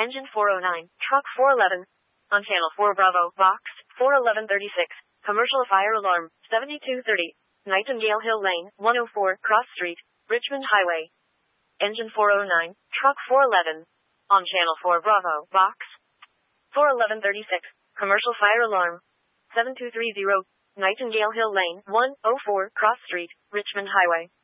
Engine 409, Truck 411. On Channel 4 Bravo, Box 41136. Commercial fire alarm, 7230. Nightingale Hill Lane, 104, Cross Street, Richmond Highway. Engine 409, Truck 411. On Channel 4 Bravo, Box 41136. Commercial fire alarm, 7230. Nightingale Hill Lane, 104, Cross Street, Richmond Highway.